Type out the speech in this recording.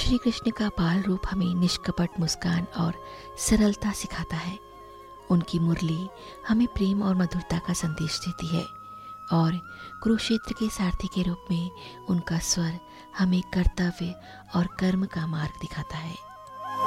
श्री कृष्ण का बाल रूप हमें निष्कपट मुस्कान और सरलता सिखाता है। उनकी मुरली हमें प्रेम और मधुरता का संदेश देती है और कुरुक्षेत्र के सारथी के रूप में उनका स्वर हमें कर्तव्य और कर्म का मार्ग दिखाता है।